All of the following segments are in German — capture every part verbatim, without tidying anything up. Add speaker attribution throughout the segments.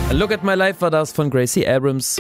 Speaker 1: Look at My Life war das von Gracie Abrams.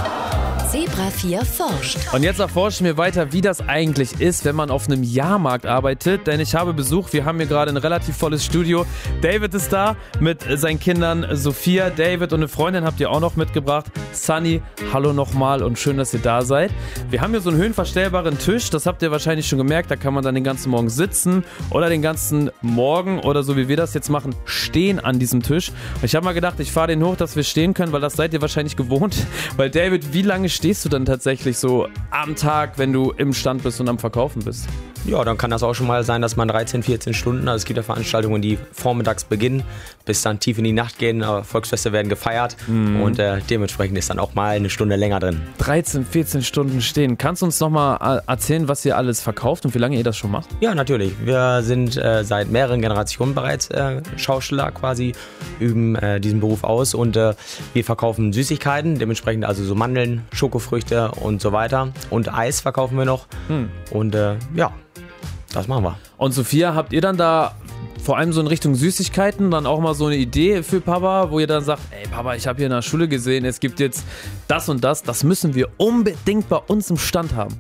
Speaker 2: Zebra vier forscht.
Speaker 1: Und jetzt erforschen wir weiter, wie das eigentlich ist, wenn man auf einem Jahrmarkt arbeitet. Denn ich habe Besuch, wir haben hier gerade ein relativ volles Studio. David ist da mit seinen Kindern Sophia, David und eine Freundin habt ihr auch noch mitgebracht. Sunny, hallo nochmal und schön, dass ihr da seid. Wir haben hier so einen höhenverstellbaren Tisch, das habt ihr wahrscheinlich schon gemerkt. Da kann man dann den ganzen Morgen sitzen oder den ganzen Morgen oder so wie wir das jetzt machen, stehen an diesem Tisch. Und ich habe mal gedacht, ich fahre den hoch, dass wir stehen können, weil das seid ihr wahrscheinlich gewohnt. Weil David, wie lange stehst du dann tatsächlich so am Tag, wenn du im Stand bist und am Verkaufen bist?
Speaker 3: Ja, dann kann das auch schon mal sein, dass man dreizehn, vierzehn Stunden, also es gibt ja Veranstaltungen, die vormittags beginnen, bis dann tief in die Nacht gehen, aber Volksfeste werden gefeiert mhm. und äh, dementsprechend ist dann auch mal eine Stunde länger drin.
Speaker 1: dreizehn, vierzehn Stunden stehen. Kannst du uns nochmal erzählen, was ihr alles verkauft und wie lange ihr das schon macht?
Speaker 3: Ja, natürlich. Wir sind äh, seit mehreren Generationen bereits äh, Schausteller quasi, üben äh, diesen Beruf aus und äh, wir verkaufen Süßigkeiten, dementsprechend also so Mandeln, Schokofrüchte und so weiter und Eis verkaufen wir noch hm. und äh, ja. Das machen wir.
Speaker 1: Und Sophia, habt ihr dann da vor allem so in Richtung Süßigkeiten dann auch mal so eine Idee für Papa, wo ihr dann sagt, ey Papa, ich habe hier in der Schule gesehen, es gibt jetzt das und das, das müssen wir unbedingt bei uns im Stand haben?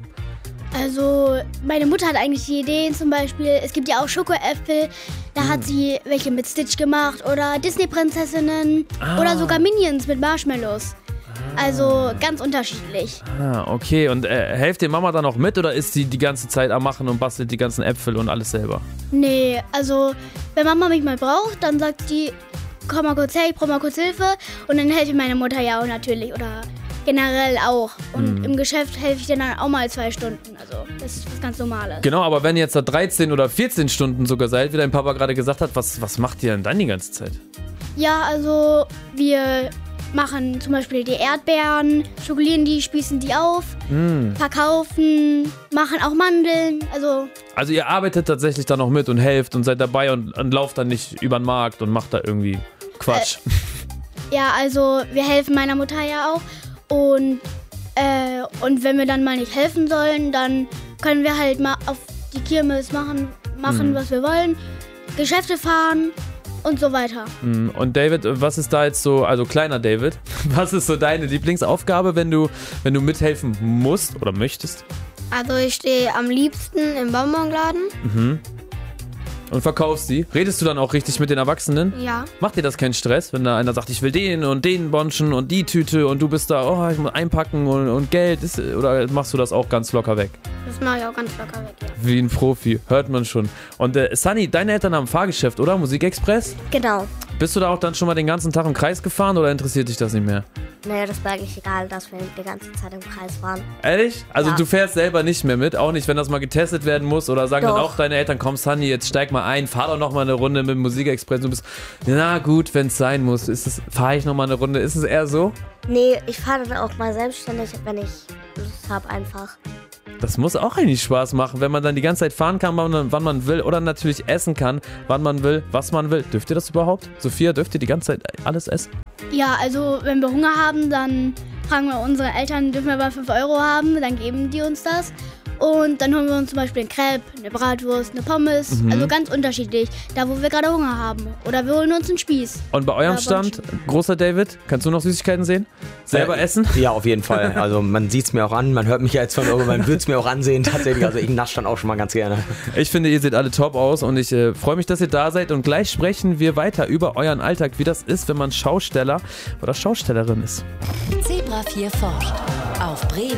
Speaker 4: Also meine Mutter hat eigentlich die Ideen, zum Beispiel, es gibt ja auch Schokoäpfel, da hm. hat sie welche mit Stitch gemacht oder Disney-Prinzessinnen ah. oder sogar Minions mit Marshmallows. Also ganz unterschiedlich.
Speaker 1: Ah, okay. Und äh, helft ihr Mama dann auch mit oder ist sie die ganze Zeit am Machen und bastelt die ganzen Äpfel und alles selber?
Speaker 4: Nee, also wenn Mama mich mal braucht, dann sagt sie, komm mal kurz her, ich brauche mal kurz Hilfe. Und dann helfe ich meiner Mutter ja auch natürlich oder generell auch. Und mhm. im Geschäft helfe ich dir dann auch mal zwei Stunden. Also das ist was ganz Normales.
Speaker 1: Genau, aber wenn ihr jetzt da dreizehn oder vierzehn Stunden sogar seid, wie dein Papa gerade gesagt hat, was, was macht ihr denn dann die ganze Zeit?
Speaker 4: Ja, also wir machen zum Beispiel die Erdbeeren, schokolieren die, spießen die auf, mm. verkaufen, machen auch Mandeln, also...
Speaker 1: Also ihr arbeitet tatsächlich da noch mit und helft und seid dabei und, und lauft dann nicht über den Markt und macht da irgendwie Quatsch.
Speaker 4: Äh, ja, also wir helfen meiner Mutter ja auch und, äh, und wenn wir dann mal nicht helfen sollen, dann können wir halt mal auf die Kirmes machen, machen mm. was wir wollen, Geschäfte fahren... und so weiter.
Speaker 1: Und David, was ist da jetzt so, also kleiner David, was ist so deine Lieblingsaufgabe, wenn du, wenn du mithelfen musst oder möchtest?
Speaker 5: Also ich stehe am liebsten im Bonbonladen.
Speaker 1: Mhm. Und verkaufst sie. Redest du dann auch richtig mit den Erwachsenen?
Speaker 5: Ja.
Speaker 1: Macht dir das keinen Stress, wenn da einer sagt, ich will den und den Bonschen und die Tüte und du bist da, oh, ich muss einpacken und, und Geld, ist, oder machst du das auch ganz locker weg?
Speaker 5: Das mache ich auch ganz locker weg, ja.
Speaker 1: Wie ein Profi, hört man schon. Und äh, Sunny, deine Eltern haben ein Fahrgeschäft, oder? Musikexpress?
Speaker 5: Genau.
Speaker 1: Bist du da auch dann schon mal den ganzen Tag im Kreis gefahren oder interessiert dich das nicht mehr?
Speaker 5: Nee, das ist mir eigentlich egal, dass wir die ganze Zeit im Kreis fahren.
Speaker 1: Ehrlich? Also
Speaker 5: ja.
Speaker 1: Du fährst selber nicht mehr mit? Auch nicht, wenn das mal getestet werden muss? Oder sagen
Speaker 5: doch.
Speaker 1: Dann auch deine Eltern, komm Sunny, jetzt steig mal ein, fahr doch noch mal eine Runde mit dem Musikexpress. Du bist, na gut, wenn es sein muss, fahre ich noch mal eine Runde. Ist es eher so?
Speaker 5: Nee, ich fahre dann auch mal selbstständig, wenn ich Lust habe einfach.
Speaker 1: Das muss auch eigentlich Spaß machen, wenn man dann die ganze Zeit fahren kann, wann, wann man will. Oder natürlich essen kann, wann man will, was man will. Dürft ihr das überhaupt? Sophia, dürft ihr die ganze Zeit alles essen?
Speaker 4: Ja, also wenn wir Hunger haben, dann fragen wir unsere Eltern, dürfen wir mal fünf Euro haben, dann geben die uns das. Und dann holen wir uns zum Beispiel einen Crepe, eine Bratwurst, eine Pommes, mhm. also ganz unterschiedlich, da wo wir gerade Hunger haben. Oder wir holen uns einen Spieß.
Speaker 1: Und bei eurem Stand, großer David, kannst du noch Süßigkeiten sehen? Selber
Speaker 3: äh,
Speaker 1: essen?
Speaker 3: Ja, auf jeden Fall. Also man sieht es mir auch an, man hört mich ja jetzt von oben, man wird es mir auch ansehen tatsächlich. Also ich nasche dann auch schon mal ganz gerne.
Speaker 1: Ich finde, ihr seht alle top aus und ich äh, freue mich, dass ihr da seid. Und gleich sprechen wir weiter über euren Alltag, wie das ist, wenn man Schausteller oder Schaustellerin ist.
Speaker 2: Zebra vier forscht auf Bremen